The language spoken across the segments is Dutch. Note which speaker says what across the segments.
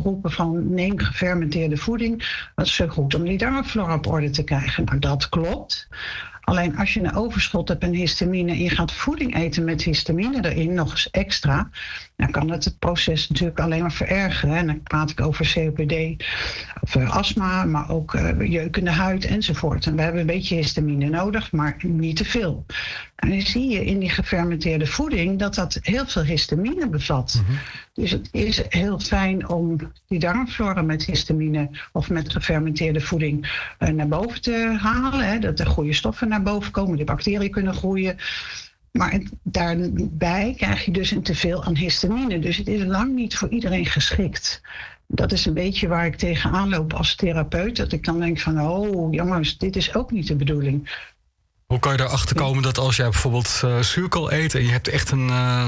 Speaker 1: geroepen van neem gefermenteerde voeding. Dat is zo goed om die darmflora op orde te krijgen. Nou, dat klopt. Alleen als je een overschot hebt aan histamine en je gaat voeding eten met histamine erin, nog eens extra, dan kan het proces natuurlijk alleen maar verergeren. En dan praat ik over COPD, of astma, maar ook jeukende huid enzovoort. En we hebben een beetje histamine nodig, maar niet te veel. En dan zie je in die gefermenteerde voeding dat heel veel histamine bevat. Mm-hmm. Dus het is heel fijn om die darmflora met histamine of met gefermenteerde voeding naar boven te halen. Hè, dat de goede stoffen naar boven komen, de bacteriën kunnen groeien. Maar daarbij krijg je dus een teveel aan histamine. Dus het is lang niet voor iedereen geschikt. Dat is een beetje waar ik tegenaan loop als therapeut. Dat ik dan denk van, oh jongens, dit is ook niet de bedoeling.
Speaker 2: Hoe kan je erachter komen dat als jij bijvoorbeeld zuurkool eet en je hebt echt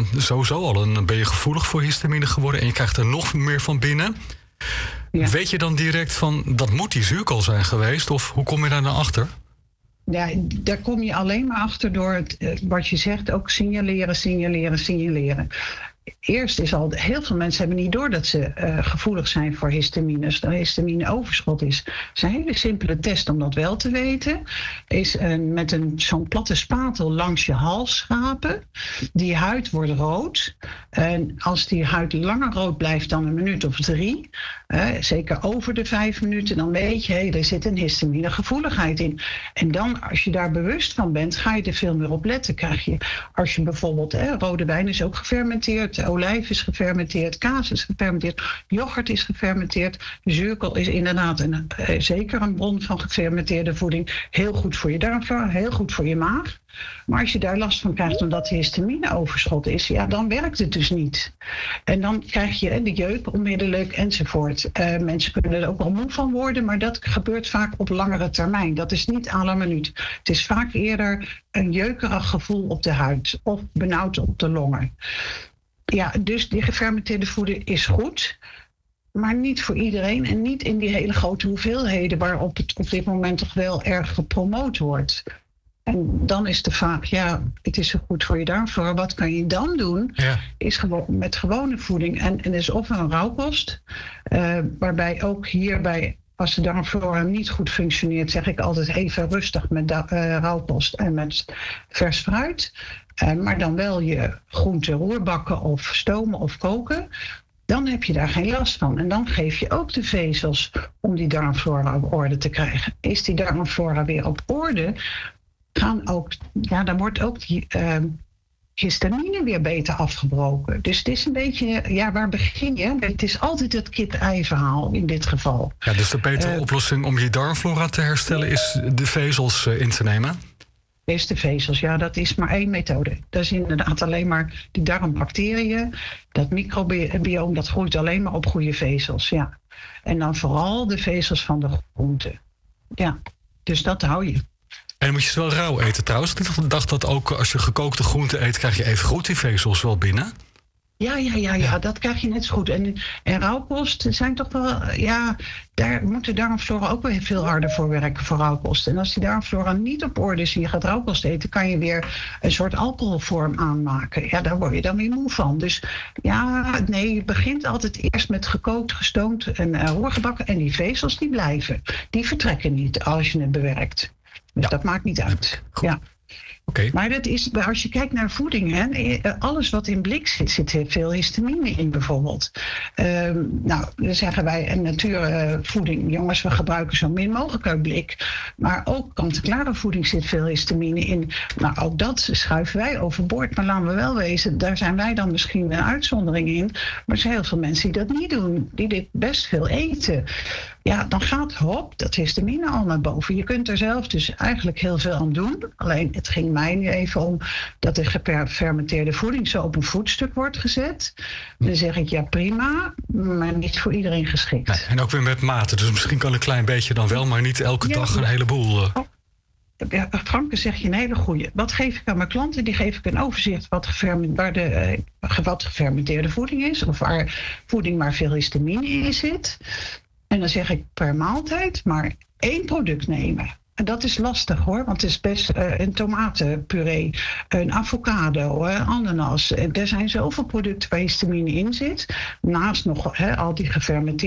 Speaker 2: ben je gevoelig voor histamine geworden en je krijgt er nog meer van binnen? Ja. Weet je dan direct van, dat moet die zuurkool zijn geweest? Of hoe kom je daar dan achter?
Speaker 1: Ja, daar kom je alleen maar achter door wat je zegt, ook signaleren. Eerst is al, heel veel mensen hebben niet door dat ze gevoelig zijn voor histamine. Als er histamineoverschot is. Het is een hele simpele test om dat wel te weten. Is met zo'n platte spatel langs je hals schrapen. Die huid wordt rood. En als die huid langer rood blijft dan een minuut of 3, zeker over de 5 minuten, dan weet je, er zit een histaminegevoeligheid in. En dan, als je daar bewust van bent, ga je er veel meer op letten. Krijg je, als je bijvoorbeeld, rode wijn is ook gefermenteerd. Olijf is gefermenteerd, kaas is gefermenteerd, yoghurt is gefermenteerd. Zuurkool is inderdaad zeker een bron van gefermenteerde voeding. Heel goed voor je darmflora, heel goed voor je maag. Maar als je daar last van krijgt omdat de histamineoverschot is, ja, dan werkt het dus niet. En dan krijg je de jeuk onmiddellijk enzovoort. Mensen kunnen er ook wel moe van worden, maar dat gebeurt vaak op langere termijn. Dat is niet à la minuut. Het is vaak eerder een jeukerig gevoel op de huid of benauwd op de longen. Ja, dus die gefermenteerde voeding is goed, maar niet voor iedereen en niet in die hele grote hoeveelheden waarop het op dit moment toch wel erg gepromoot wordt. En dan is de vraag, ja, het is zo goed voor je darmflora. Wat kan je dan doen? Ja. Is gewoon met gewone voeding. En is of een rauwkost, waarbij ook hierbij, als de darmflora niet goed functioneert, zeg ik altijd even rustig met rauwkost en met vers fruit. Maar dan wel je groenten roerbakken of stomen of koken. Dan heb je daar geen last van. En dan geef je ook de vezels om die darmflora op orde te krijgen. Is die darmflora weer op orde, dan wordt ook die histamine weer beter afgebroken. Dus het is een beetje, ja, waar begin je? Het is altijd het kip-ei verhaal in dit geval.
Speaker 2: Ja, dus de betere oplossing om je darmflora te herstellen is de vezels in te nemen?
Speaker 1: Is de vezels, ja, dat is maar één methode. Dat is inderdaad alleen maar die darmbacteriën. Dat microbioom, dat groeit alleen maar op goede vezels, ja. En dan vooral de vezels van de groenten. Ja, dus dat hou je.
Speaker 2: En dan moet je ze wel rauw eten trouwens. Ik dacht dat ook als je gekookte groenten eet, krijg je even goed die vezels wel binnen.
Speaker 1: Ja, dat krijg je net zo goed. En rauwkost zijn toch wel, ja, daar moet de darmflora ook weer veel harder voor werken voor rauwkost. En als die darmflora niet op orde is en je gaat rauwkost eten, kan je weer een soort alcoholvorm aanmaken. Ja, daar word je dan weer moe van. Dus ja, nee, je begint altijd eerst met gekookt, gestoomd en roergebakken. En die vezels, die blijven. Die vertrekken niet als je het bewerkt. Dus dat maakt niet uit.
Speaker 2: Goed.
Speaker 1: Ja.
Speaker 2: Okay.
Speaker 1: Maar dat is, als je kijkt naar voeding, alles wat in blik zit veel histamine in bijvoorbeeld. Nou, dan zeggen wij natuurvoeding, jongens, we gebruiken zo min mogelijk uit blik. Maar ook kant-en-klare voeding zit veel histamine in. Nou, ook dat schuiven wij overboord. Maar laten we wel wezen, daar zijn wij dan misschien een uitzondering in. Maar er zijn heel veel mensen die dat niet doen, die dit best veel eten. Ja, dan gaat dat histamine al naar boven. Je kunt er zelf dus eigenlijk heel veel aan doen. Alleen, het ging mij nu even om dat de gefermenteerde voeding zo op een voetstuk wordt gezet. Dan zeg ik, ja prima, maar niet voor iedereen geschikt.
Speaker 2: Nee, en ook weer met mate, dus misschien kan een klein beetje dan wel, maar niet elke dag een heleboel.
Speaker 1: Ja, Franke, zeg je een hele goeie. Wat geef ik aan mijn klanten? Die geef ik een overzicht wat gefermenteerde voeding is, of waar voeding maar veel histamine in zit. En dan zeg ik per maaltijd maar 1 product nemen. En dat is lastig hoor, want het is best een tomatenpuree, een avocado, ananas. Er zijn zoveel producten waar histamine in zit. Naast nog al die gefermenteerde